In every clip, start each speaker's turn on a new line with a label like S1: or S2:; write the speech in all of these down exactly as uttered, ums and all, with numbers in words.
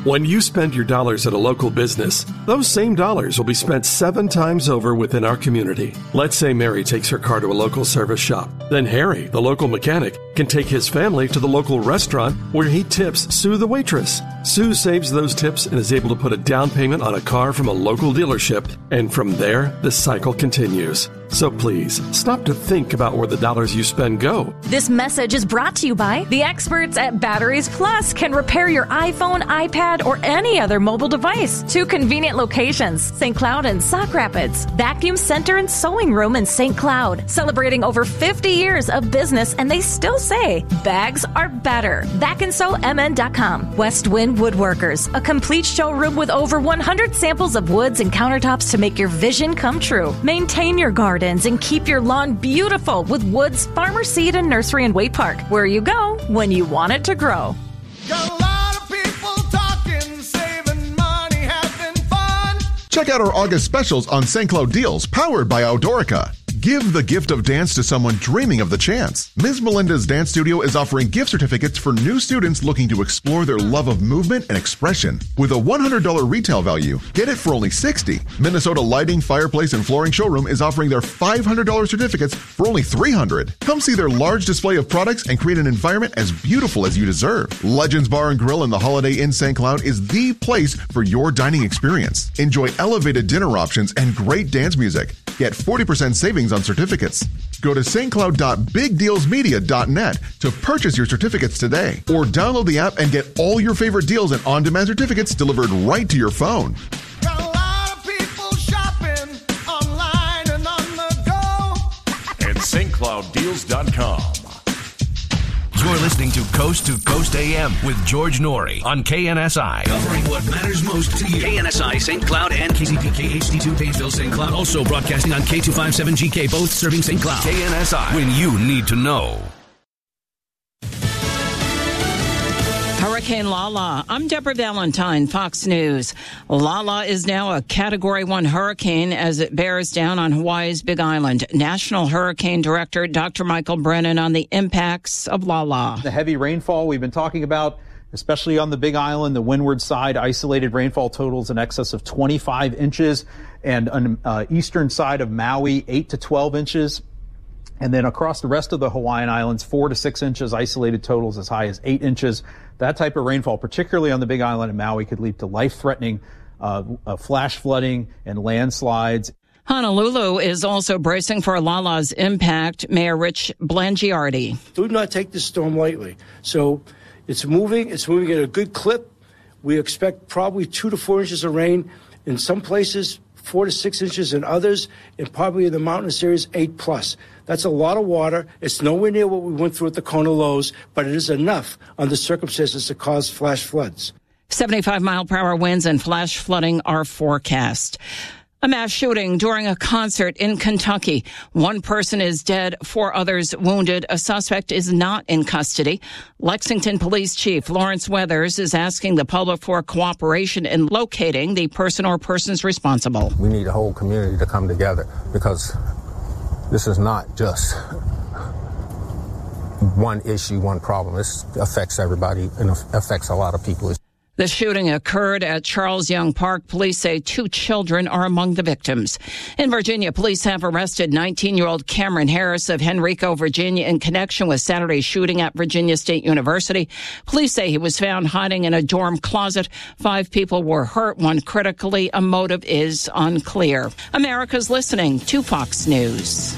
S1: When you spend your dollars at a local business, those same dollars will be spent seven times over within our community. Let's say Mary takes her car to a local service shop. Then Harry, the local mechanic, can take his family to the local restaurant where he tips Sue the waitress. Sue saves those tips and is able to put a down payment on a car from a local dealership, and from there, the cycle continues. So please, stop to think about where the dollars you spend go.
S2: This message is brought to you by the experts at Batteries Plus. Can repair your iPhone, iPad, or any other mobile device. Two convenient locations, Saint Cloud and Sauk Rapids. Vacuum Center and Sewing Room in Saint Cloud. Celebrating over fifty years of business, and they still say bags are better. vac and sew m n dot com. West Wind Woodworkers, a complete showroom with over one hundred samples of woods and countertops to make your vision come true. Maintain your garden and keep your lawn beautiful with Woods Farmer Seed and Nursery in Wade Park, where you go when you want it to grow.
S3: Got a lot of people talking, saving money, having fun.
S4: Check out our August specials on Saint Cloud deals powered by Outdoorica. Give the gift of dance to someone dreaming of the chance. Miz Melinda's Dance Studio is offering gift certificates for new students looking to explore their love of movement and expression. With a one hundred dollars retail value, get it for only sixty dollars. Minnesota Lighting, Fireplace, and Flooring Showroom is offering their five hundred dollars certificates for only three hundred dollars. Come see their large display of products and create an environment as beautiful as you deserve. Legends Bar and Grill in the Holiday Inn Saint Cloud is the place for your dining experience. Enjoy elevated dinner options and great dance music. Get forty percent savings on certificates. Go to s t cloud dot big deals media dot net to purchase your certificates today, or download the app and get all your favorite deals and on-demand certificates delivered right to your phone.
S3: Got a lot of people shopping online and on the go.
S5: At s t cloud deals dot com.
S6: You're listening to Coast to Coast A M with George Norrie on K N S I.
S7: Covering what matters most to you. K N S I, Saint Cloud, and K C P K H D two, Painesville, Saint Cloud. Also broadcasting on K two fifty-seven G K, both serving Saint Cloud.
S6: K N S I, when you need to know.
S8: Hurricane Lala. I'm Deborah Valentine, Fox News. Lala is now a Category one hurricane as it bears down on Hawaii's Big Island. National Hurricane Director Doctor Michael Brennan on the impacts of Lala.
S9: The heavy rainfall we've been talking about, especially on the Big Island, the windward side, isolated rainfall totals in excess of twenty-five inches, and on uh, eastern side of Maui, eight to twelve inches. And then across the rest of the Hawaiian Islands, four to six inches, isolated totals as high as eight inches. That type of rainfall, particularly on the Big Island and Maui, could lead to life-threatening uh, uh, flash flooding and landslides.
S8: Honolulu is also bracing for Lala's impact. Mayor Rich Blangiardi.
S10: Do not take this storm lightly. So it's moving. It's moving at a good clip. We expect probably two to four inches of rain in some places, four to six inches in others, and probably in the mountainous areas, eight plus. That's a lot of water. It's nowhere near what we went through at the Kona lows, but it is enough under circumstances to cause flash floods.
S8: seventy-five mile per hour winds and flash flooding are forecast. A mass shooting during a concert in Kentucky. One person is dead, four others wounded. A suspect is not in custody. Lexington Police Chief Lawrence Weathers is asking the public for cooperation in locating the person or persons responsible.
S11: We need the whole community to come together because this is not just one issue, one problem. This affects everybody and affects a lot of people.
S8: The shooting occurred at Charles Young Park. Police say two children are among the victims. In Virginia, police have arrested nineteen-year-old Cameron Harris of Henrico, Virginia, in connection with Saturday's shooting at Virginia State University. Police say he was found hiding in a dorm closet. Five people were hurt, one critically. A motive is unclear. America's listening to Fox News.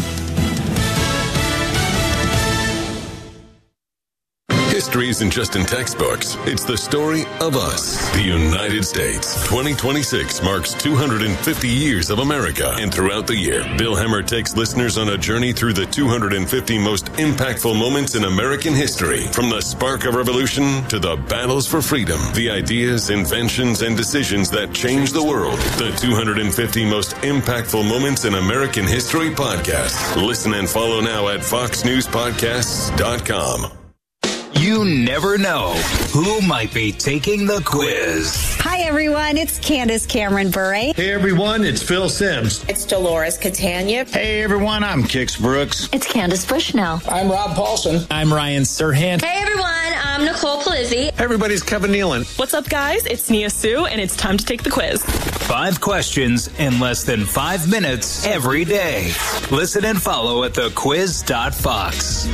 S12: History isn't just in textbooks. It's the story of us, the United States. twenty twenty-six marks two hundred fifty years of America. And throughout the year, Bill Hemmer takes listeners on a journey through the two hundred fifty most impactful moments in American history. From the spark of revolution to the battles for freedom, the ideas, inventions, and decisions that changed the world. The two hundred fifty most impactful moments in American history podcast. Listen and follow now at fox news podcasts dot com.
S7: You never know who might be taking the quiz.
S13: Hi, everyone. It's Candace Cameron Bure.
S14: Hey, everyone. It's Phil Sims.
S15: It's Dolores Catania.
S14: Hey, everyone. I'm Kix Brooks.
S16: It's Candace Bushnell.
S17: I'm Rob Paulson.
S18: I'm Ryan Serhant.
S19: Hey, everyone.
S15: I'm Nicole Palizzi.
S14: Everybody's Kevin Nealon.
S16: What's up, guys? It's Nia Sue, and it's time to take the quiz.
S17: Five questions in less than five minutes every day. Listen and follow at the quiz dot fox.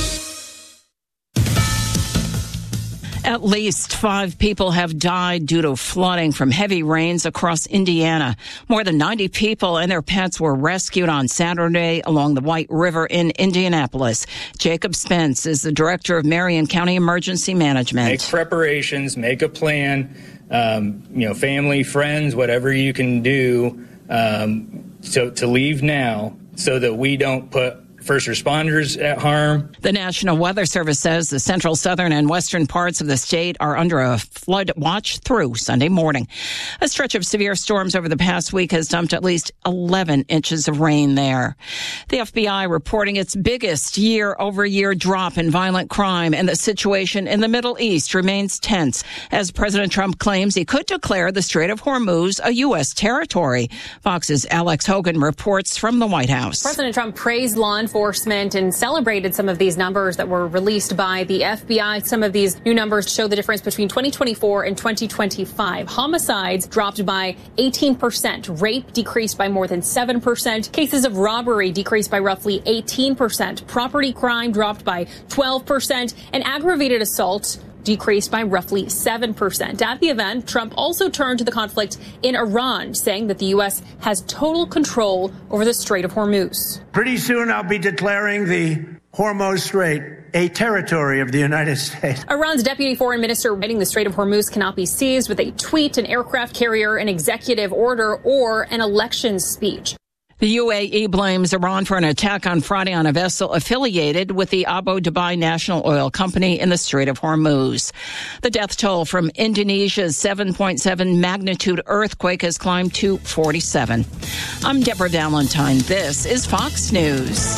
S8: At least five people have died due to flooding from heavy rains across Indiana. More than ninety people and their pets were rescued on Saturday along the White River in Indianapolis. Jacob Spence is the director of Marion County Emergency Management.
S18: Make preparations, make a plan, um, you know, family, friends, whatever you can do um, to, to leave now so that we don't put first responders at harm.
S8: The National Weather Service says the central, southern, and western parts of the state are under a flood watch through Sunday morning. A stretch of severe storms over the past week has dumped at least eleven inches of rain there. The F B I reporting its biggest year-over-year drop in violent crime, and the situation in the Middle East remains tense as President Trump claims he could declare the Strait of Hormuz a U S territory. Fox's Alex Hogan reports from the White House.
S19: President Trump praised law enforcement and celebrated some of these numbers that were released by the F B I. Some of these new numbers show the difference between twenty twenty-four and twenty twenty-five. Homicides dropped by eighteen percent. Rape decreased by more than seven percent. Cases of robbery decreased by roughly eighteen percent. Property crime dropped by twelve percent. And aggravated assault decreased by roughly seven percent. At the event, Trump also turned to the conflict in Iran, saying that the U S has total control over the Strait of Hormuz.
S20: Pretty soon I'll be declaring the Hormuz Strait a territory of the United States.
S19: Iran's deputy foreign minister writing the Strait of Hormuz cannot be seized with a tweet, an aircraft carrier, an executive order, or an election speech.
S8: The U A E blames Iran for an attack on Friday on a vessel affiliated with the Abu Dhabi National Oil Company in the Strait of Hormuz. The death toll from Indonesia's seven point seven magnitude earthquake has climbed to forty-seven. I'm Deborah Valentine. This is Fox News.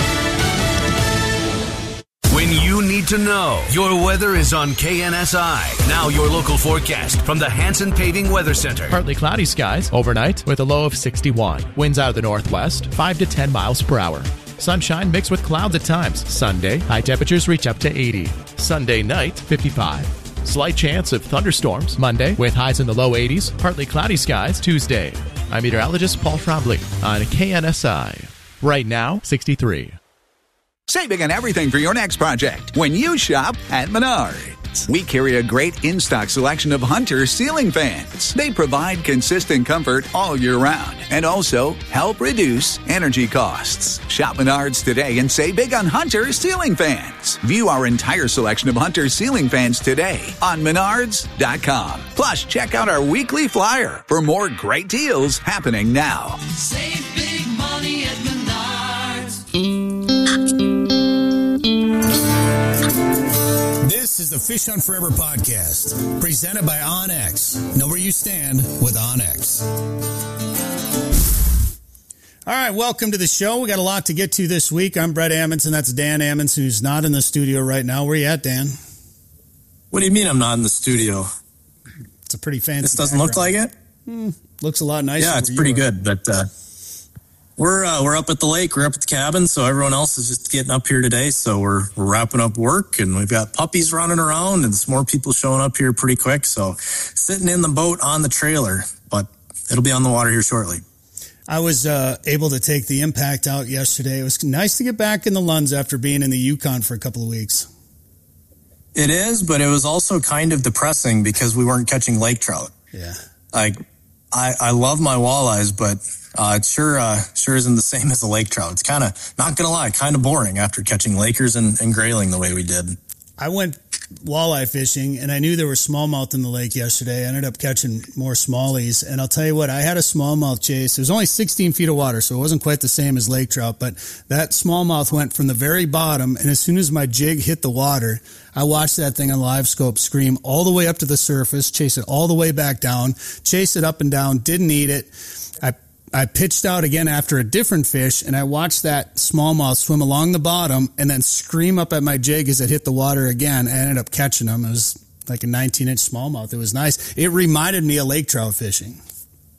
S6: When you need to know, your weather is on K N S I. Now your local forecast from the Hanson Paving Weather Center.
S21: Partly cloudy skies overnight with a low of sixty-one. Winds out of the northwest, five to ten miles per hour. Sunshine mixed with clouds at times. Sunday, high temperatures reach up to eighty. Sunday night, fifty-five. Slight chance of thunderstorms Monday with highs in the low eighties. Partly cloudy skies Tuesday. I'm meteorologist Paul Trombley on K N S I. Right now, sixty-three.
S22: Save big on everything for your next project when you shop at Menards. We carry a great in-stock selection of Hunter ceiling fans. They provide consistent comfort all year round and also help reduce energy costs. Shop Menards today and save big on Hunter ceiling fans. View our entire selection of Hunter ceiling fans today on menards dot com. Plus, check out our weekly flyer for more great deals happening now.
S3: Save big money at Menards.
S23: This is the Fish Hunt Forever podcast, presented by OnX. Know where you stand with OnX. All right, welcome to the show. We got a lot to get to this week. I'm Brett Ammons, and that's Dan Ammons, who's not in the studio right now. Where you at, Dan?
S24: What do you mean I'm not in the studio?
S23: It's a pretty fancy.
S24: This doesn't
S23: background.
S24: look like it?
S23: Hmm, looks a lot nicer.
S24: Yeah, it's pretty good, but uh, we're uh, we're up at the lake, we're up at the cabin, so everyone else is just getting up here today. So we're we're wrapping up work, and we've got puppies running around, and some more people showing up here pretty quick. So sitting in the boat on the trailer, but it'll be on the water here shortly.
S23: I was uh, able to take the Impact out yesterday. It was nice to get back in the Lunds after being in the Yukon for a couple of weeks.
S24: It is, but it was also kind of depressing because we weren't catching lake trout.
S23: Yeah.
S24: Like, I, I love my walleyes, but uh, it sure uh, sure isn't the same as a lake trout. It's kind of, not going to lie, kind of boring after catching Lakers and, and grayling the way we did.
S23: I went walleye fishing, and I knew there was smallmouth in the lake yesterday. I ended up catching more smallies, and I'll tell you what, I had a smallmouth chase. It was only sixteen feet of water, so it wasn't quite the same as lake trout, but that smallmouth went from the very bottom, and as soon as my jig hit the water, I watched that thing on live scope scream all the way up to the surface, chase it all the way back down, chase it up and down, didn't eat it. I I pitched out again after a different fish, and I watched that smallmouth swim along the bottom and then scream up at my jig as it hit the water again. I ended up catching him. It was like a nineteen-inch smallmouth. It was nice. It reminded me of lake trout fishing.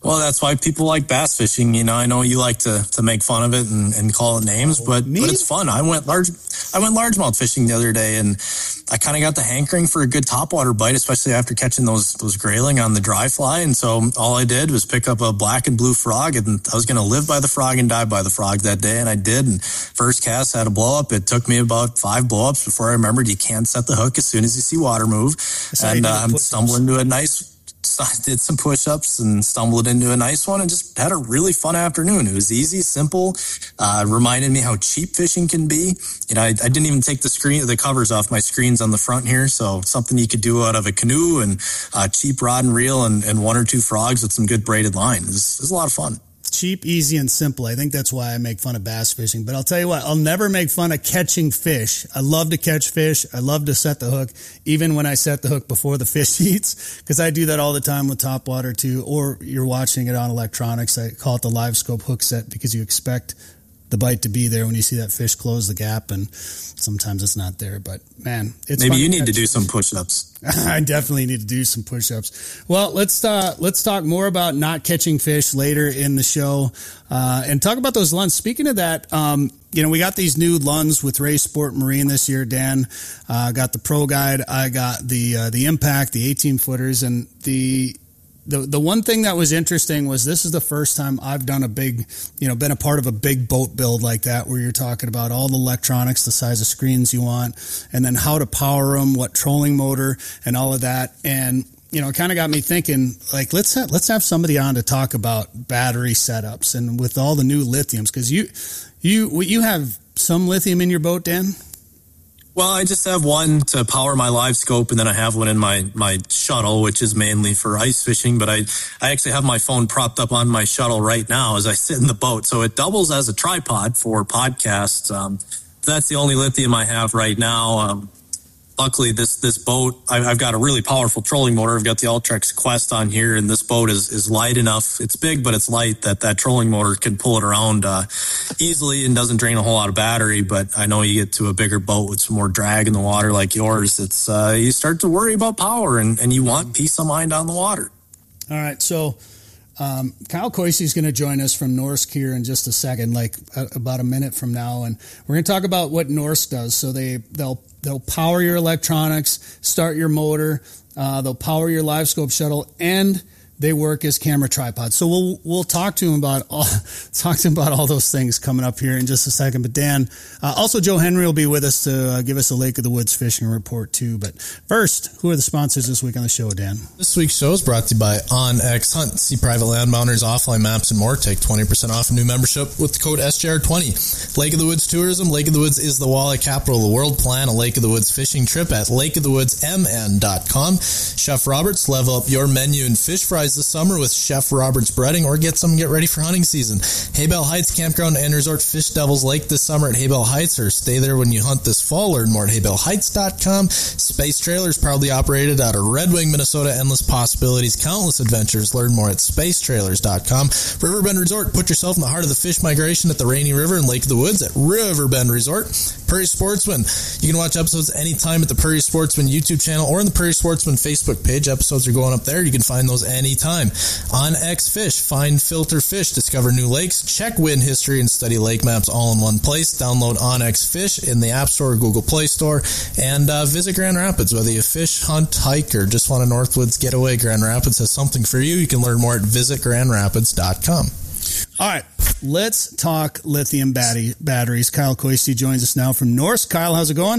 S24: Well, that's why people like bass fishing. You know, I know you like to, to make fun of it and, and call it names, but, but it's fun. I went large, I went largemouth fishing the other day, and I kind of got the hankering for a good topwater bite, especially after catching those, those grayling on the dry fly. And so all I did was pick up a black and blue frog, and I was going to live by the frog and die by the frog that day. And I did. And first cast had a blow up. It took me about five blow ups before I remembered you can't set the hook as soon as you see water move. And uh, I'm stumbling into a nice, I did some push-ups and stumbled into a nice one and just had a really fun afternoon. It was easy, simple, uh, reminded me how cheap fishing can be. You know, I, I didn't even take the screen, the covers off my screens on the front here. So something you could do out of a canoe and a cheap rod and reel and, and one or two frogs with some good braided line. It was, it was a lot of fun.
S23: Cheap, easy, and simple. I think that's why I make fun of bass fishing. But I'll tell you what, I'll never make fun of catching fish. I love to catch fish. I love to set the hook, even when I set the hook before the fish eats, because I do that all the time with topwater too. Or you're watching it on electronics. I call it the live scope hook set because you expect the bite to be there when you see that fish close the gap, and sometimes it's not there. But man, it's
S24: maybe
S23: fun
S24: you
S23: to
S24: need to
S23: catch
S24: do
S23: fish.
S24: some push-ups.
S23: I definitely need to do some push-ups. Well, let's uh, let's talk more about not catching fish later in the show, uh, and talk about those lunds. Speaking of that, um, you know, we got these new lunds with Ray Sport Marine this year. Dan uh, got the Pro Guide. I got the uh, the Impact, the eighteen footers, and the. The the one thing that was interesting was this is the first time I've done a big, you know, been a part of a big boat build like that, where you're talking about all the electronics, the size of screens you want, and then how to power them, what trolling motor, and all of that. And, you know, it kind of got me thinking, like, let's have, let's have somebody on to talk about battery setups and with all the new lithiums, because you, you, you have some lithium in your boat, Dan?
S24: Well, I just have one to power my live scope, and then I have one in my, my shuttle, which is mainly for ice fishing. But I, I actually have my phone propped up on my shuttle right now as I sit in the boat. So it doubles as a tripod for podcasts. Um, that's the only lithium I have right now. Um, luckily, this this boat, I, I've got a really powerful trolling motor. I've got the Ultrex Quest on here, and this boat is, is light enough. It's big, but it's light that that trolling motor can pull it around uh, easily and doesn't drain a whole lot of battery. But I know you get to a bigger boat with some more drag in the water like yours, it's uh, you start to worry about power, and, and you want peace of mind on the water.
S23: All right, so um, Kyle Koise is going to join us from Norsk here in just a second, like uh, about a minute from now, and we're going to talk about what Norsk does. So they they'll they'll power your electronics, start your motor, uh, they'll power your live scope shuttle, and they work as camera tripods. So we'll we'll talk to him about all talk to him about all those things coming up here in just a second. But Dan, uh, also Joe Henry will be with us to uh, give us a Lake of the Woods fishing report too. But first, who are the sponsors this week on the show, Dan?
S1: This week's show is brought to you by OnX Hunt. See private landbounders, offline maps, and more. Take twenty percent off a new membership with the code S J R twenty. Lake of the Woods Tourism. Lake of the Woods is the walleye capital of the world. Plan a Lake of the Woods fishing trip at lake of the woods m n dot com. Chef Roberts, level up your menu and fish fries this summer with Chef Roberts Breading, or get some and get ready for hunting season. Haybell Heights Campground and Resort Fish Devils Lake this summer at Haybell Heights, or stay there when you hunt this fall. Learn more at haybell heights dot com. Space Trailers, proudly operated out of Red Wing, Minnesota. Endless possibilities, countless adventures. Learn more at space trailers dot com. Riverbend Resort, put yourself in the heart of the fish migration at the Rainy River and Lake of the Woods at Riverbend Resort. Prairie Sportsman, you can watch episodes anytime at the Prairie Sportsman YouTube channel or in the Prairie Sportsman Facebook page. Episodes are going up there. You can find those anytime. OnX Fish, find, filter fish, discover new lakes, check wind history, and study lake maps all in one place. Download OnX Fish in the App Store or Google Play Store, and uh, visit Grand Rapids. Whether you fish, hunt, hike, or just want a Northwoods getaway, Grand Rapids has something for you. You can learn more at visit grand rapids dot com.
S23: All right, let's talk lithium battery, batteries. Kyle Koise joins us now from Norsk. Kyle, how's it going?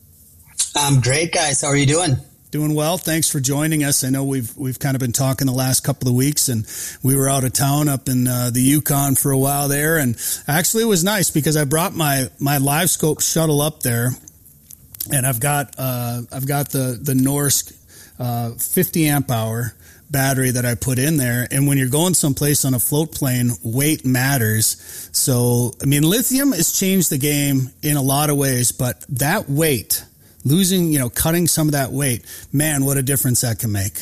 S2: I'm great, guys. How are you doing?
S23: Doing well. Thanks for joining us. I know we've we've kind of been talking the last couple of weeks, and we were out of town up in uh, the Yukon for a while there, and actually it was nice because I brought my my live scope shuttle up there, and I've got uh, I've got the the Norsk uh, fifty amp hour battery that I put in there. And when you're going someplace on a float plane, weight matters. So I mean, lithium has changed the game in a lot of ways, but that weight, losing, you know, cutting some of that weight, man, what a difference that can make.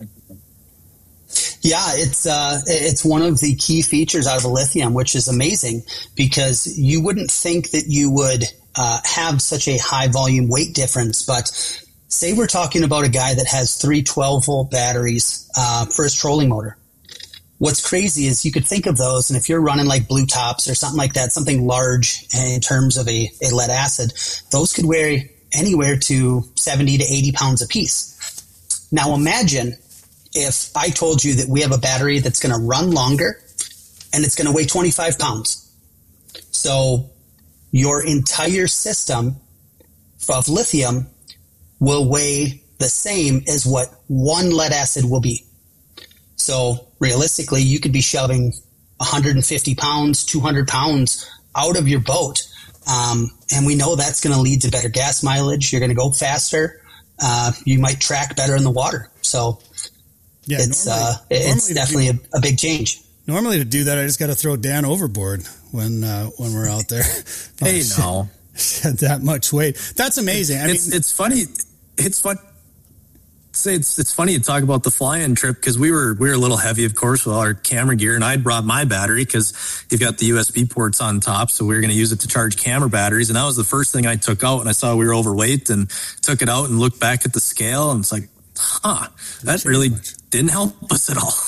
S2: Yeah, it's uh, it's one of the key features out of the lithium, which is amazing because you wouldn't think that you would uh, have such a high volume weight difference. But say we're talking about a guy that has three twelve volt batteries uh, for his trolling motor. what's crazy is you could think of those, and if you're running like Blue Tops or something like that, something large in terms of a, a lead acid, those could weigh anywhere to seventy to eighty pounds a piece. Now imagine if I told you that we have a battery that's going to run longer and it's going to weigh twenty-five pounds. So your entire system of lithium will weigh the same as what one lead acid will be. So realistically, you could be shoving one hundred fifty pounds, two hundred pounds out of your boat. Um, and we know that's going to lead to better gas mileage. You're going to go faster. Uh, you might track better in the water. So yeah, it's, normally, uh, it's definitely do, a, a big change.
S23: Normally to do that, I just got to throw Dan overboard when, uh, when we're out there.
S24: Hey, no.
S23: That much weight. That's amazing. I
S24: it's,
S23: mean,
S24: it's funny. It's fun. Say it's it's funny to talk about the fly-in trip because we were we were a little heavy, of course, with all our camera gear, and I brought my battery because you've got the U S B ports on top, so we were going to use it to charge camera batteries, and that was the first thing I took out, and I saw we were overweight, and took it out and looked back at the scale, and it's like, huh, that really didn't help us at all.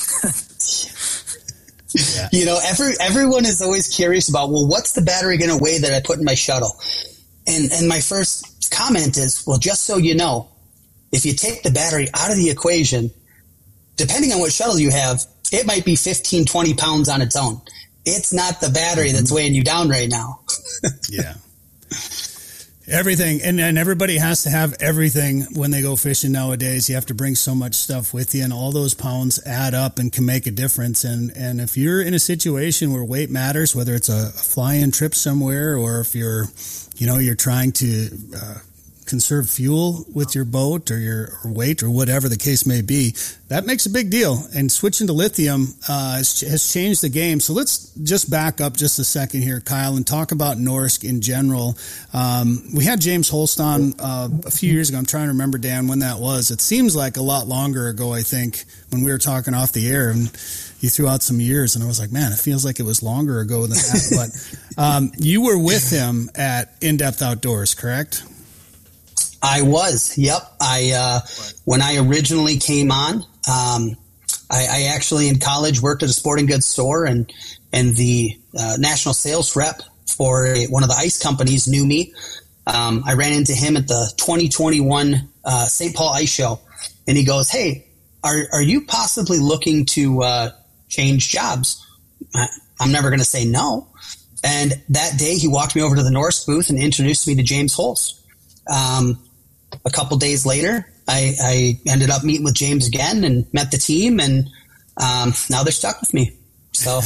S2: Yeah. You know, every everyone is always curious about, well, what's the battery going to weigh that I put in my shuttle? And and my first comment is, well, just so you know, if you take the battery out of the equation, depending on what shuttle you have, it might be fifteen, twenty pounds on its own. It's not the battery that's weighing you down right now.
S23: Yeah. Everything. And, and everybody has to have everything when they go fishing nowadays. You have to bring so much stuff with you, and all those pounds add up and can make a difference. And, and if you're in a situation where weight matters, whether it's a, a fly-in trip somewhere, or if you're, you know, you're trying to, uh, conserve fuel with your boat or your or weight or whatever the case may be, that makes a big deal. And switching to lithium uh, has, has changed the game. So let's just back up just a second here, Kyle, and talk about Norsk in general. Um, we had James Holst on uh, a few years ago. I'm trying to remember, Dan, when that was. It seems like a lot longer ago, I think, when we were talking off the air, and you threw out some years, and I was like, man, it feels like it was longer ago than that. But um, you were with him at In-Depth Outdoors, correct?
S2: I was. Yep. I, uh, when I originally came on, um, I, I actually in college worked at a sporting goods store, and, and the, uh, national sales rep for a, one of the ice companies knew me. Um, I ran into him at the twenty twenty-one, uh, Saint Paul Ice Show, and he goes, "Hey, are, are you possibly looking to, uh, change jobs?" I, I'm never going to say no. And that day he walked me over to the Norsk booth and introduced me to James Holst. Um, A couple days later, I, I ended up meeting with James again and met the team, and um, now they're stuck with me. So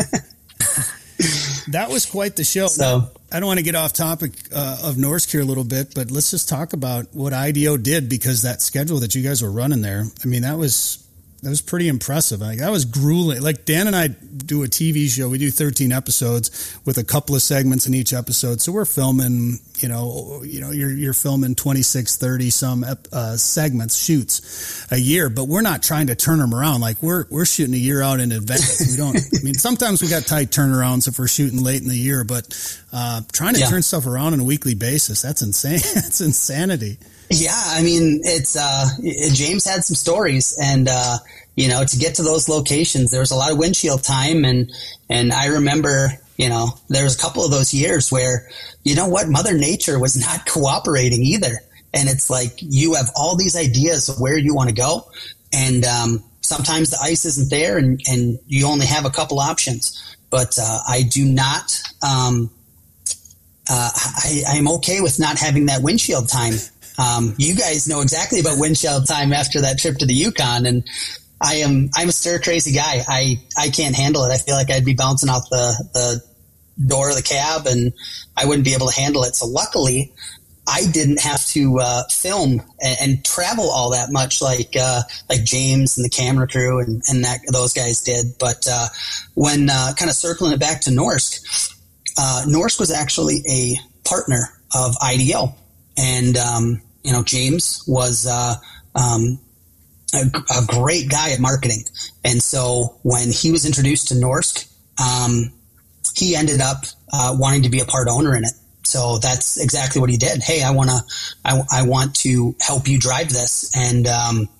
S23: that was quite the show.
S2: So
S23: now, I don't want to get off topic uh, of Norsk here a little bit, but let's just talk about what I D O did, because that schedule that you guys were running there, I mean, that was that was pretty impressive. Like, that was grueling. Like, Dan and I do a T V show. We do thirteen episodes with a couple of segments in each episode. So we're filming, you know, you know, you're, you're filming twenty-six, thirty some uh, segments, shoots a year, but we're not trying to turn them around. Like, we're, we're shooting a year out in advance. We don't, I mean, sometimes we got tight turnarounds if we're shooting late in the year, but uh, trying to yeah. turn stuff around on a weekly basis, that's insane. That's insanity.
S2: Yeah, I mean, it's uh, James had some stories, and uh, you know, to get to those locations, there was a lot of windshield time, and and I remember, you know, there was a couple of those years where, you know what, Mother Nature was not cooperating either, and it's like you have all these ideas of where you want to go, and um, sometimes the ice isn't there, and and you only have a couple options. But uh, I do not. Um, uh, I, I'm okay with not having that windshield time. Um, you guys know exactly about windshield time after that trip to the Yukon, and I am, I'm a stir crazy guy. I, I can't handle it. I feel like I'd be bouncing out the, the door of the cab, and I wouldn't be able to handle it. So luckily I didn't have to, uh, film and, and travel all that much like, uh, like James and the camera crew and, and that, those guys did. But, uh, when, uh, kind of circling it back to Norsk, uh, Norsk was actually a partner of I D O. And, um, you know, James was uh, um, a, a great guy at marketing. And so when he was introduced to Norsk, um, he ended up uh, wanting to be a part owner in it. So that's exactly what he did. Hey, I want to I, I want to help you drive this. And um,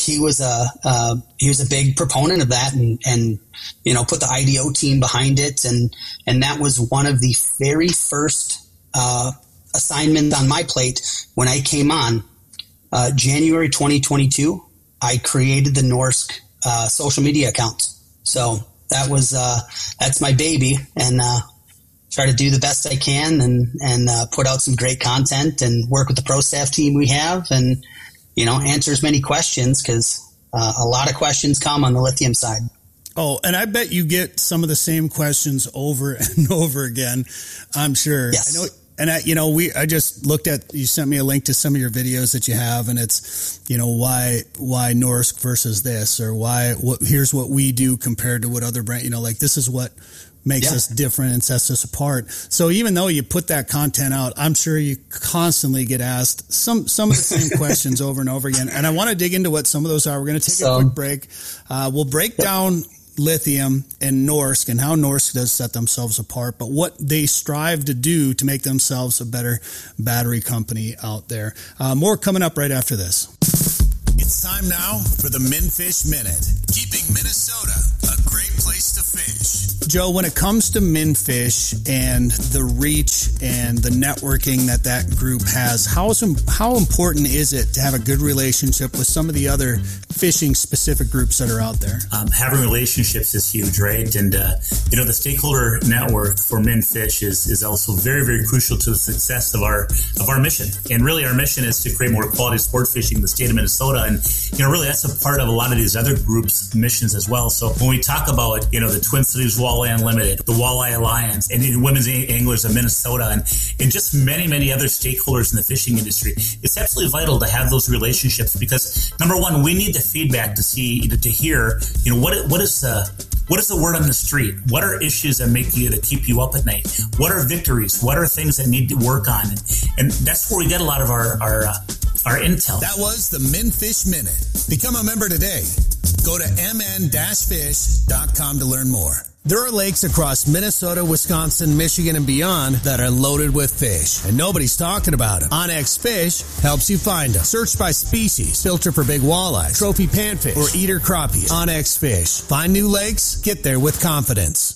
S2: he was a uh, he was a big proponent of that, and and you know put the I D O team behind it, and and that was one of the very first uh, assignments on my plate when I came on uh, January twenty twenty-two. I created the Norsk uh, social media account, so that was uh, that's my baby, and uh, try to do the best I can, and and uh, put out some great content, and work with the pro staff team we have, and you know, answer as many questions, because uh, a lot of questions come on the lithium side.
S23: Oh, and I bet you get some of the same questions over and over again, I'm sure.
S2: Yes.
S23: I know, and I, you know, we, I just looked at, you sent me a link to some of your videos that you have, and it's, you know, why, why Norsk versus this, or why, what, here's what we do compared to what other brand, you know, like this is what makes
S2: yeah.
S23: us different and sets us apart. So even though you put that content out, I'm sure you constantly get asked some some of the same questions over and over again. And I want to dig into what some of those are. We're going to take so, a quick break. Uh, we'll break down lithium and Norsk and how Norsk does set themselves apart, but what they strive to do to make themselves a better battery company out there. Uh, more coming up right after this.
S4: It's time now for the Minfish Minute, keeping Minnesota a great place to fish.
S23: Joe, when it comes to Minfish and the reach and the networking that that group has, how is, how important is it to have a good relationship with some of the other fishing specific groups that are out there?
S5: Um, having relationships is huge, right? And, uh, you know, the stakeholder network for Minfish is, is also very, very crucial to the success of our, of our mission. And really our mission is to create more quality sport fishing in the state of Minnesota. And, you know, really that's a part of a lot of these other groups' missions as well. So when we talk about, you know, the Twin Cities Walleye Unlimited, the Walleye Alliance, and the Women's Anglers of Minnesota, and, and just many, many other stakeholders in the fishing industry, it's absolutely vital to have those relationships, because number one, we need the feedback to see, to hear, you know, what what is the what is the word on the street? What are issues that make you, that keep you up at night? What are victories? What are things that need to work on? And, and that's where we get a lot of our our uh, our intel.
S4: That was the Minfish Minute. Become a member today. Go to m n dash fish dot com to learn more. There are lakes across Minnesota, Wisconsin, Michigan, and beyond that are loaded with fish, and nobody's talking about them. OnX Fish helps you find them. Search by species, filter for big walleyes, trophy panfish, or eater crappies. OnX Fish. Find new lakes, get there with confidence.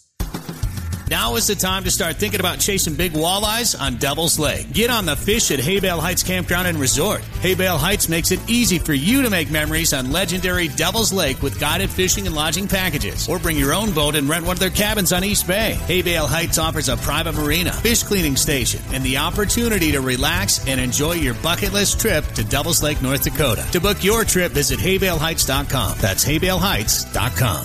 S9: Now is the time to start thinking about chasing big walleyes on Devil's Lake. Get on the fish at Haybale Heights Campground and Resort. Haybale Heights makes it easy for you to make memories on legendary Devil's Lake with guided fishing and lodging packages. Or bring your own boat and rent one of their cabins on East Bay. Haybale Heights offers a private marina, fish cleaning station, and the opportunity to relax and enjoy your bucket list trip to Devil's Lake, North Dakota. To book your trip, visit haybale heights dot com. That's haybale heights dot com.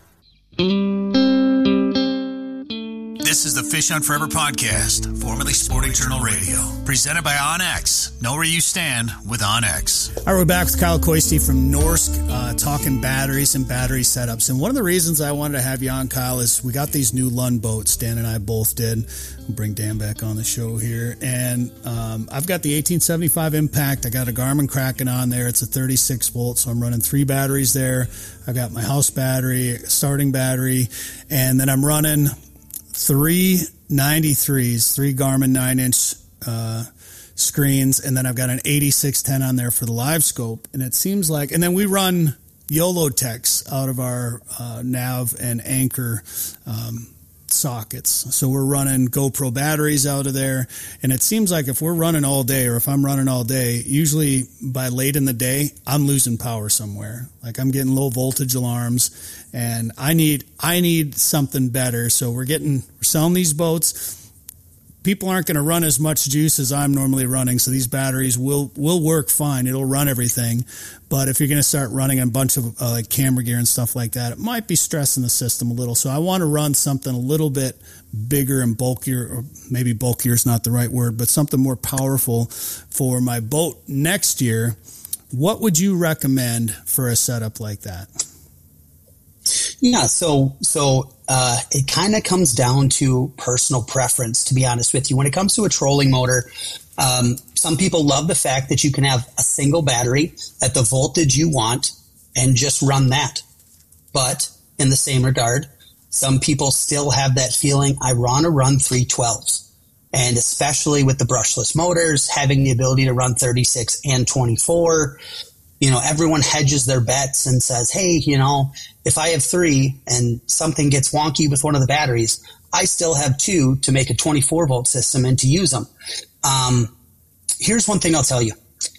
S4: This is the Fish on Forever podcast, formerly Sporting Journal Radio, presented by OnX. Know where you stand with OnX.
S23: All right, we're back with Kyle Koiste from Norsk, uh, talking batteries and battery setups. And one of the reasons I wanted to have you on, Kyle, is we got these new Lund boats. Dan and I both did. I'll bring Dan back on the show here. And um, I've got the eighteen seventy-five Impact. I got a Garmin Kraken on there. It's a thirty-six volt, so I'm running three batteries there. I've got my house battery, starting battery, and then I'm running three ninety-threes, three Garmin nine-inch uh, screens, and then I've got an eighty-six ten on there for the live scope. And it seems like, and then we run YOLO Techs out of our uh, nav and anchor um, sockets. So we're running GoPro batteries out of there. And it seems like if we're running all day, or if I'm running all day, usually by late in the day, I'm losing power somewhere. Like I'm getting low voltage alarms, and I need I need something better. So we're getting we're selling these boats. People aren't going to run as much juice as I'm normally running, so these batteries will will work fine. It'll run everything. But if you're going to start running a bunch of uh, like camera gear and stuff like that, it might be stressing the system a little. So I want to run something a little bit bigger and bulkier, or maybe bulkier is not the right word, but something more powerful for my boat next year. What would you recommend for a setup like that?
S2: Yeah, so so uh, it kind of comes down to personal preference, to be honest with you. When it comes to a trolling motor, um, some people love the fact that you can have a single battery at the voltage you want and just run that. But in the same regard, some people still have that feeling, I want to run three twelves. And especially with the brushless motors, having the ability to run thirty-six and twenty-four, you know, everyone hedges their bets and says, hey, you know, if I have three and something gets wonky with one of the batteries, I still have two to make a twenty-four volt system and to use them. Um, here's one thing I'll tell you.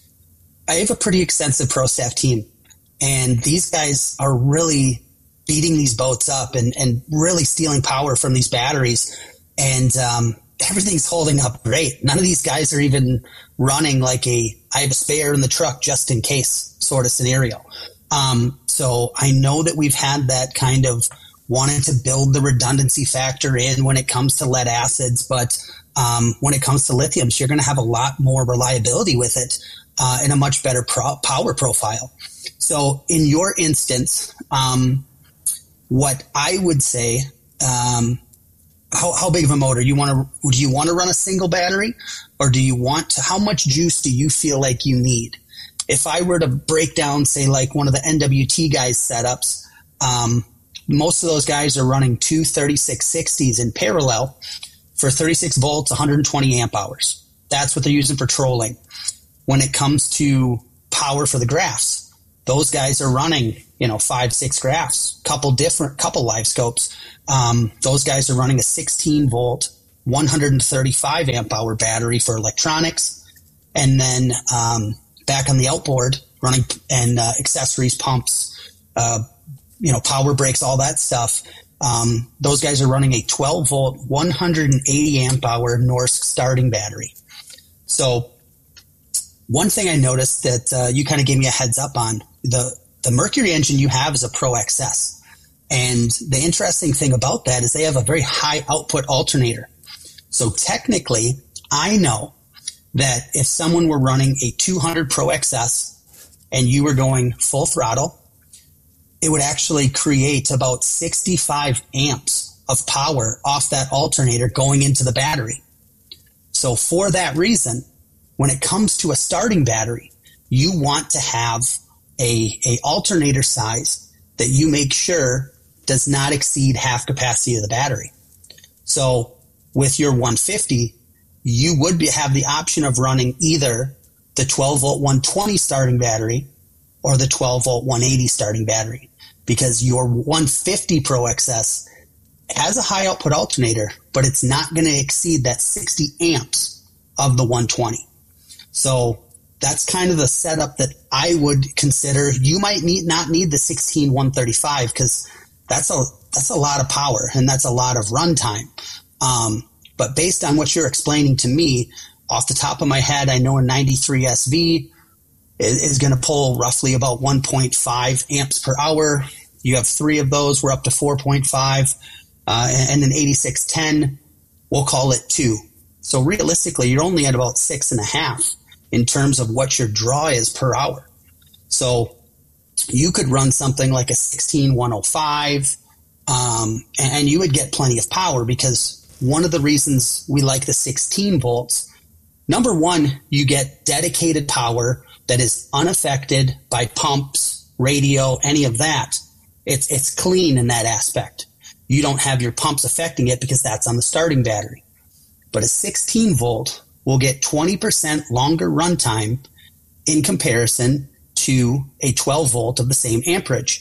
S2: I have a pretty extensive pro staff team, and these guys are really beating these boats up and, and really stealing power from these batteries. And um, everything's holding up great. None of these guys are even running like a, I have a spare in the truck just in case sort of scenario. Um, so I know that we've had that kind of wanting to build the redundancy factor in when it comes to lead acids. But um, when it comes to lithiums, you're going to have a lot more reliability with it uh, and a much better pro- power profile. So in your instance, um, what I would say, um, how, how big of a motor you want to, do you want to run a single battery, or do you want to, how much juice do you feel like you need? If I were to break down, say, like one of the N W T guys setups, um, most of those guys are running two thirty-six sixties in parallel for thirty-six volts, one hundred twenty amp hours. That's what they're using for trolling. When it comes to power for the graphs, those guys are running, you know, five, six graphs, couple different, couple live scopes. Um, those guys are running a sixteen volt, one hundred thirty-five amp hour battery for electronics. And then, um, back on the outboard running and, uh, accessories, pumps, uh, you know, power brakes, all that stuff. Um, those guys are running a twelve volt, one hundred eighty amp hour Norsk starting battery. So one thing I noticed that, uh, you kind of gave me a heads up on, the, the Mercury engine you have is a Pro X S. And the interesting thing about that is they have a very high output alternator. So technically, I know that if someone were running a two hundred Pro X S and you were going full throttle, it would actually create about sixty-five amps of power off that alternator going into the battery. So for that reason, when it comes to a starting battery, you want to have a, a alternator size that you make sure does not exceed half capacity of the battery. So with your one fifty, you would be, have the option of running either the twelve volt one twenty starting battery or the twelve volt one eighty starting battery, because your one fifty Pro X S has a high output alternator, but it's not going to exceed that sixty amps of the one twenty. So that's kind of the setup that I would consider. You might need not need the sixteen one thirty-five, because that's a that's a lot of power and that's a lot of runtime. Um, but based on what you're explaining to me, off the top of my head, I know a ninety-three S V is, is going to pull roughly about one point five amps per hour. You have three of those. We're up to four point five, uh, and an eighty-six ten, we'll call it two. So realistically, you're only at about six and a half in terms of what your draw is per hour. So you could run something like a sixteen one oh five, um, and you would get plenty of power, because one of the reasons we like the sixteen volts, number one, you get dedicated power that is unaffected by pumps, radio, any of that. It's, it's clean in that aspect. You don't have your pumps affecting it because that's on the starting battery. But a sixteen volt will get twenty percent longer runtime in comparison to a twelve volt of the same amperage.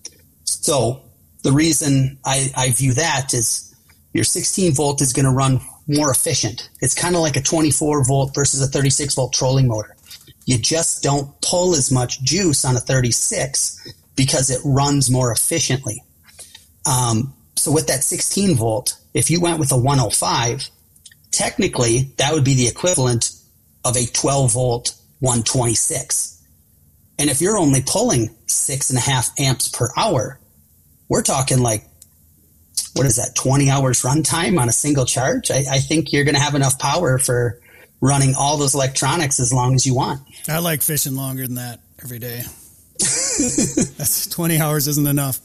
S2: So the reason I, I view that is your sixteen volt is going to run more efficient. It's kind of like a twenty-four volt versus a thirty-six volt trolling motor. You just don't pull as much juice on a thirty-six because it runs more efficiently. Um, so with that sixteen volt, if you went with a one oh five, technically that would be the equivalent of a twelve volt one twenty-six. And if you're only pulling six and a half amps per hour, we're talking like, what is that, twenty hours runtime on a single charge? I, I think you're going to have enough power for running all those electronics as long as you want.
S23: I like fishing longer than that every day. That's twenty hours isn't enough.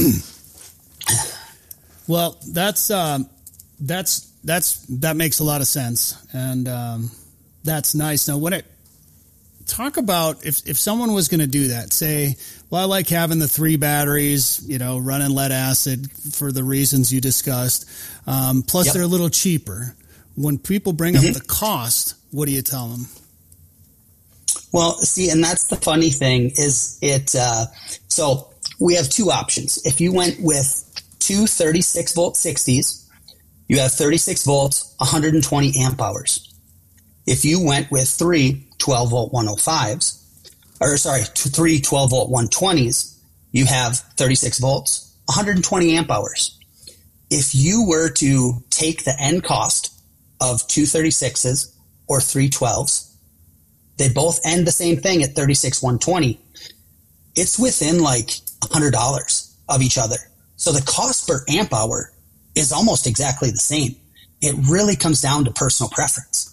S23: Well, that's, um, that's, that's, that makes a lot of sense. And, um, that's nice. Now, when it, talk about if, if someone was going to do that, say, well, I like having the three batteries, you know, running lead acid for the reasons you discussed. Um, plus yep. They're a little cheaper. When people bring mm-hmm. up the cost, what do you tell them?
S2: Well, see, and that's the funny thing is it, uh, so we have two options. If you went with two thirty-six volt sixties, you have thirty-six volts, one hundred twenty amp hours. If you went with three twelve volt one oh fives, or sorry, three twelve volt one twenties, you have thirty-six volts, one hundred twenty amp hours. If you were to take the end cost of two thirty-sixes or three twelves, they both end the same thing at thirty-six one twenty. It's within like one hundred dollars of each other. So the cost per amp hour is almost exactly the same. It really comes down to personal preference.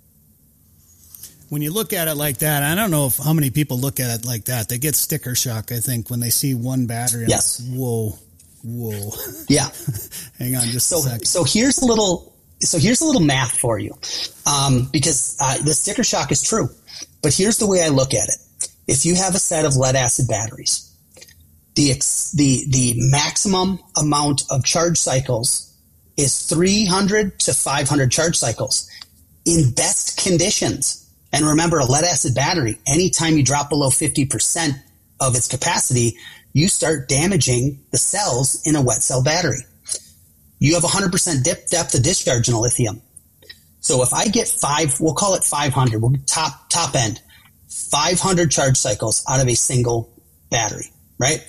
S23: When you look at it like that, I don't know if how many people look at it like that. They get sticker shock, I think, when they see one battery.
S2: Yes.
S23: Like, whoa, whoa.
S2: Yeah.
S23: Hang on just
S2: so,
S23: a second.
S2: So here's a little, so here's a little math for you, um, because uh, the sticker shock is true. But here's the way I look at it. If you have a set of lead acid batteries, the ex, the the maximum amount of charge cycles is three hundred to five hundred charge cycles in best conditions. And remember, a lead acid battery, anytime you drop below fifty percent of its capacity, you start damaging the cells in a wet cell battery. You have one hundred percent dip, depth of discharge in a lithium. So if I get five, we'll call it five hundred, we'll top, top end, five hundred charge cycles out of a single battery, right?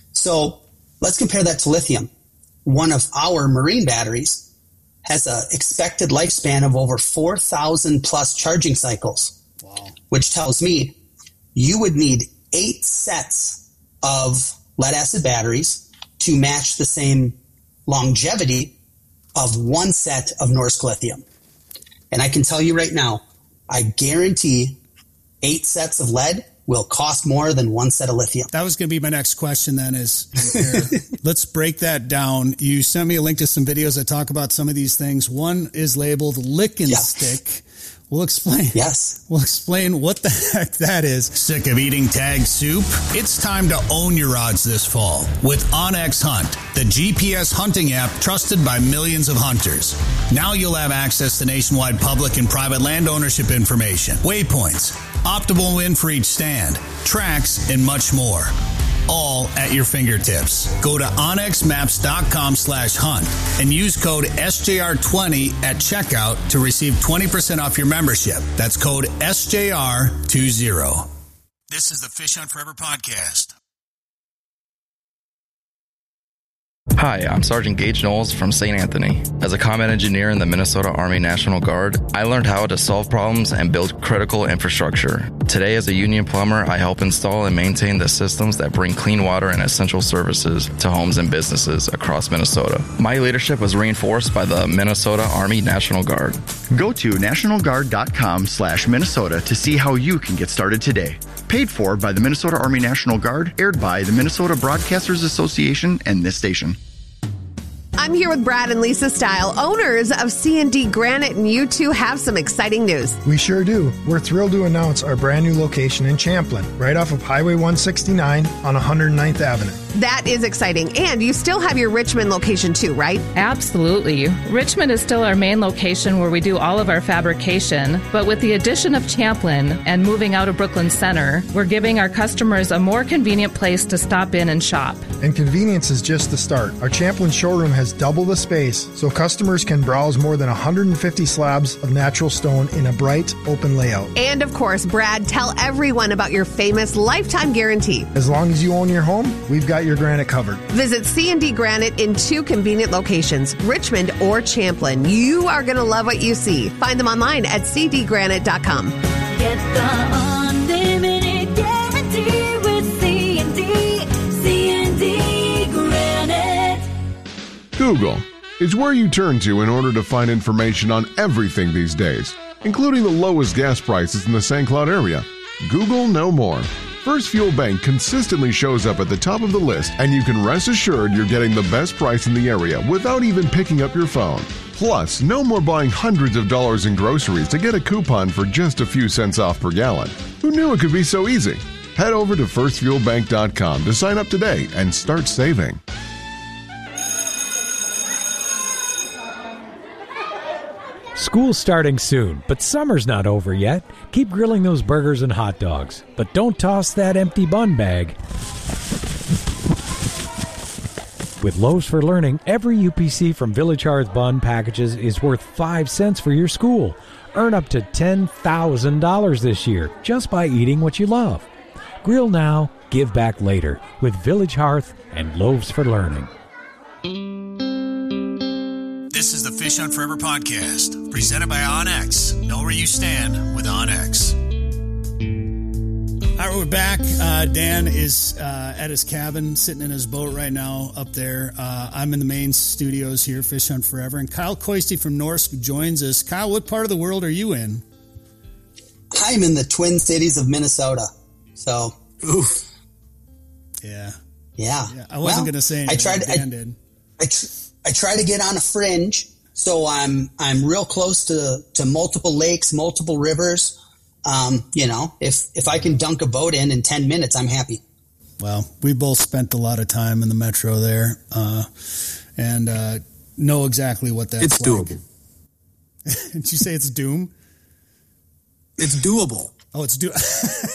S2: So let's compare that to lithium. One of our marine batteries has an expected lifespan of over four thousand plus charging cycles, wow. Which tells me you would need eight sets of lead acid batteries to match the same longevity of one set of Norsk lithium. And I can tell you right now, I guarantee eight sets of lead will cost more than one set of lithium.
S23: That was going to be my next question then is, let's break that down. You sent me a link to some videos that talk about some of these things. One is labeled lick and yeah. stick. We'll explain.
S2: Yes.
S23: We'll explain what the heck that is.
S4: Sick of eating tag soup? It's time to own your odds this fall with OnX Hunt, the G P S hunting app trusted by millions of hunters. Now you'll have access to nationwide public and private land ownership information, waypoints, optimal win for each stand, tracks, and much more. All at your fingertips. Go to onxmaps.com slash hunt and use code S J R twenty at checkout to receive twenty percent off your membership. That's code S J R twenty. This is the Fish Hunt Forever podcast.
S10: Hi, I'm Sergeant Gage Knowles from Saint Anthony. As a combat engineer in the Minnesota Army National Guard, I learned how to solve problems and build critical infrastructure. Today, as a union plumber, I help install and maintain the systems that bring clean water and essential services to homes and businesses across Minnesota. My leadership was reinforced by the Minnesota Army National Guard.
S11: Go to nationalguard.com slash Minnesota to see how you can get started today. Paid for by the Minnesota Army National Guard, aired by the Minnesota Broadcasters Association and this station.
S12: I'm here with Brad and Lisa Stile, owners of C and D Granite, and you two have some exciting news.
S15: We sure do. We're thrilled to announce our brand new location in Champlin, right off of Highway one sixty-nine on one hundred ninth Avenue.
S12: That is exciting. And you still have your Richmond location too, right?
S25: Absolutely. Richmond is still our main location where we do all of our fabrication, but with the addition of Champlin and moving out of Brooklyn Center, we're giving our customers a more convenient place to stop in and shop.
S15: And convenience is just the start. Our Champlin showroom has double the space, so customers can browse more than one hundred fifty slabs of natural stone in a bright, open layout.
S12: And of course, Brad, tell everyone about your famous lifetime guarantee.
S15: As long as you own your home, we've got your granite covered.
S12: Visit C and D Granite in two convenient locations, Richmond or Champlin. You are going to love what you see. Find them online at c d granite dot com.
S26: Get the unlimited guarantee with C and D, C and D Granite.
S27: Google is where you turn to in order to find information on everything these days, including the lowest gas prices in the Saint Cloud area. Google no more. First Fuel Bank consistently shows up at the top of the list, and you can rest assured you're getting the best price in the area without even picking up your phone. Plus, no more buying hundreds of dollars in groceries to get a coupon for just a few cents off per gallon. Who knew it could be so easy? Head over to first fuel bank dot com to sign up today and start saving.
S7: School's starting soon, but summer's not over yet. Keep grilling those burgers and hot dogs, but don't toss that empty bun bag. With Loaves for Learning, every U P C from Village Hearth Bun packages is worth five cents for your school. Earn up to ten thousand dollars this year just by eating what you love. Grill now, give back later with Village Hearth and Loaves for Learning.
S9: This is the Fish Hunt Forever podcast, presented by OnX. Know where you stand with OnX. All right, we're back. Uh, Dan is uh, at his cabin, sitting in his boat right now up there. Uh, I'm in the main studios here, Fish Hunt Forever. And Kyle Coisty from Norsk joins us. Kyle, what part of the world are you in?
S2: I'm in the Twin Cities of Minnesota. So, oof.
S23: Yeah.
S2: Yeah.
S23: yeah I wasn't
S2: well,
S23: going to say anything.
S2: I tried,
S23: Dan
S2: I,
S23: did.
S2: I, tr- I try to get on a fringe, so I'm I'm real close to, to multiple lakes, multiple rivers. Um, you know, if, if I can dunk a boat in in ten minutes, I'm happy.
S23: Well, we both spent a lot of time in the metro there, uh, and, uh, know exactly what that's
S24: it's
S23: like.
S24: doable.
S23: Did you say it's doom?
S24: It's doable.
S23: Oh, it's do.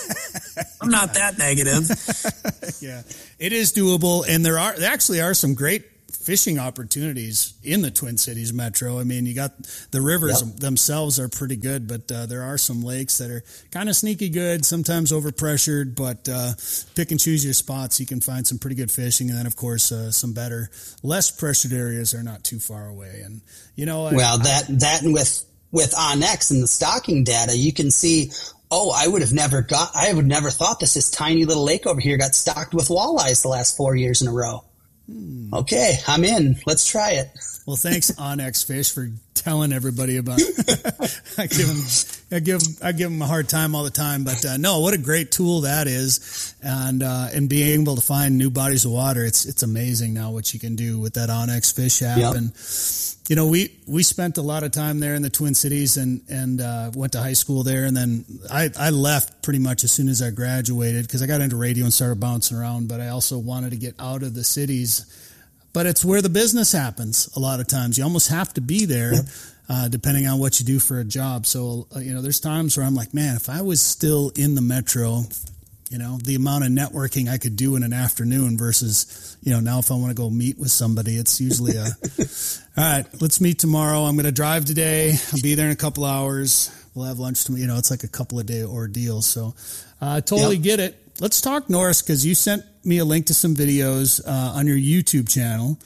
S24: I'm not that negative.
S23: Yeah, it is doable. And there are, there actually are some great fishing opportunities in the Twin Cities metro. I mean, you got the rivers yep. themselves are pretty good, but uh, there are some lakes that are kind of sneaky good, sometimes overpressured, but uh, pick and choose your spots. You can find some pretty good fishing. And then, of course, uh, some better, less pressured areas are not too far away. And, you know, I,
S2: well, that, that and with, with OnX and the stocking data, you can see, oh, I would have never got, I would never thought this, this tiny little lake over here got stocked with walleyes the last four years in a row. Hmm. Okay, I'm in. Let's try it.
S23: Well, thanks, OnX Fish, for telling everybody about it. I give them, I give, I give them a hard time all the time, but uh, no, what a great tool that is, and uh, and being able to find new bodies of water, it's it's amazing now what you can do with that OnX Fish app. Yep. And you know, we we spent a lot of time there in the Twin Cities, and and uh, went to high school there, and then I I left pretty much as soon as I graduated because I got into radio and started bouncing around, but I also wanted to get out of the cities. But it's where the business happens a lot of times. You almost have to be there, uh, depending on what you do for a job. So, uh, you know, there's times where I'm like, man, if I was still in the metro, you know, the amount of networking I could do in an afternoon versus, you know, now if I want to go meet with somebody, it's usually a, all right, let's meet tomorrow. I'm going to drive today. I'll be there in a couple hours. We'll have lunch tomorrow. You know, it's like a couple of day ordeal. So I uh, totally yep. get it. Let's talk Norsk, because you sent me a link to some videos uh, on your YouTube channel,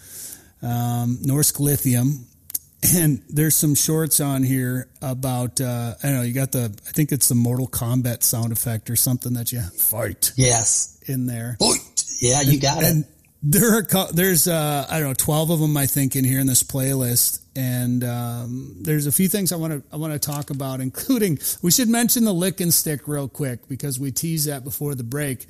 S23: um, Norsk Lithium, and there's some shorts on here about, uh, I don't know, you got the, I think it's the Mortal Kombat sound effect or something that you fight.
S2: Yes.
S23: In there.
S2: Fight. Yeah, you got
S23: and,
S2: it.
S23: And there are, there's, uh, I don't know, twelve of them, I think, in here in this playlist. And um, there's a few things I want to I want to talk about, including we should mention the lick and stick real quick because we teased that before the break.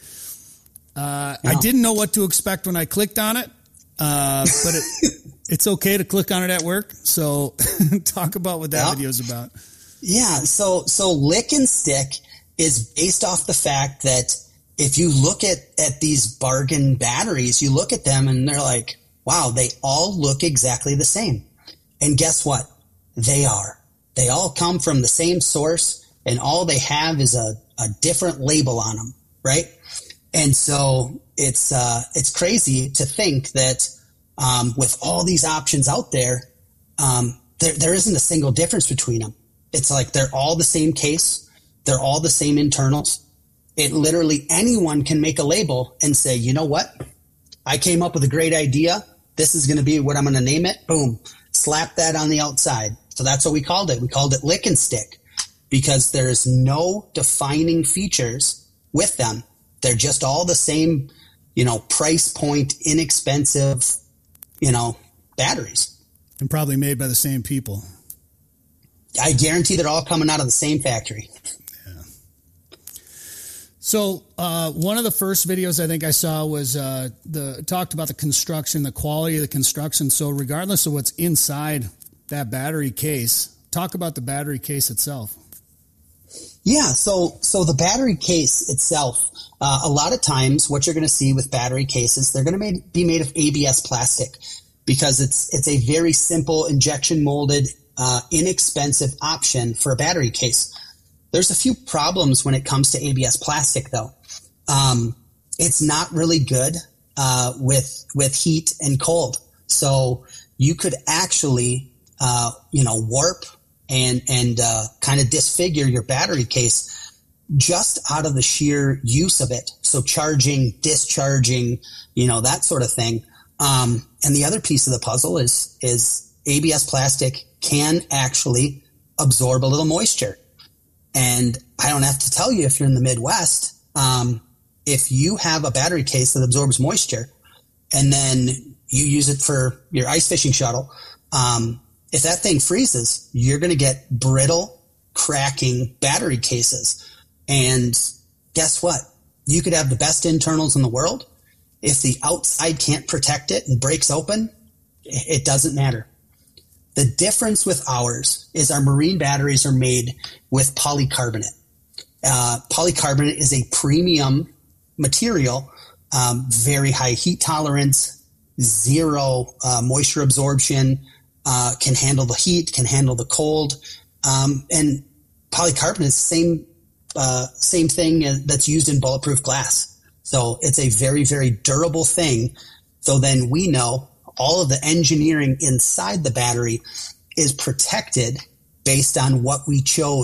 S23: Uh, yeah. I didn't know what to expect when I clicked on it, uh, but it, it's okay to click on it at work. So talk about what that yeah. video is about.
S2: Yeah, so so lick and stick is based off the fact that if you look at, at these bargain batteries, you look at them and they're like, wow, they all look exactly the same. And guess what? They are. They all come from the same source, and all they have is a, a different label on them, right? And so it's uh, it's crazy to think that um, with all these options out there, um, there there isn't a single difference between them. It's like they're all the same case. They're all the same internals. It literally anyone can make a label and say, you know what? I came up with a great idea. This is going to be what I'm going to name it. Boom. Slap that on the outside. So that's what we called it. We called it lick and stick because there's no defining features with them. They're just all the same, you know, price point, inexpensive, you know, batteries.
S23: And probably made by the same people.
S2: I guarantee they're all coming out of the same factory.
S23: Yeah. So uh, one of the first videos I think I saw was uh, the talked about the construction, the quality of the construction. So regardless of what's inside that battery case, talk about the battery case itself.
S2: Yeah, so so the battery case itself, uh, a lot of times what you're going to see with battery cases, they're going to be made of A B S plastic because it's it's a very simple injection molded uh, inexpensive option for a battery case. There's a few problems when it comes to A B S plastic, though. Um, it's not really good uh, with with heat and cold. So you could actually, uh, you know, warp and and uh, kind of disfigure your battery case just out of the sheer use of it. So charging, discharging, you know, that sort of thing. Um, and the other piece of the puzzle is is A B S plastic can actually absorb a little moisture. And I don't have to tell you, if you're in the Midwest, um, if you have a battery case that absorbs moisture and then you use it for your ice fishing shuttle, um, if that thing freezes, you're going to get brittle, cracking battery cases. And guess what? You could have the best internals in the world. If the outside can't protect it and breaks open, it doesn't matter. The difference with ours is our marine batteries are made with polycarbonate. Uh, polycarbonate is a premium material, um, very high heat tolerance, zero uh, moisture absorption, uh, can handle the heat, can handle the cold. Um, and polycarbonate is the same, uh, same thing that's used in bulletproof glass. So it's a very, very durable thing. So then we know all of the engineering inside the battery is protected based on what we chose